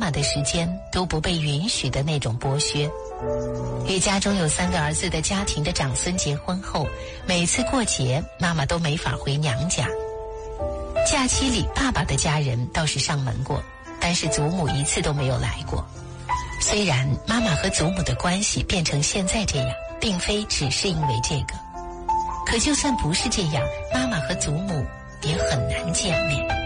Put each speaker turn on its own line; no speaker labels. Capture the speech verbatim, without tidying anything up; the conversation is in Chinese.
妈的时间都不被允许的那种剥削。与家中有三个儿子的家庭的长孙结婚后，每次过节妈妈都没法回娘家。假期里爸爸的家人倒是上门过，但是祖母一次都没有来过。虽然妈妈和祖母的关系变成现在这样，并非只是因为这个，可就算不是这样，妈妈和祖母也很难见面。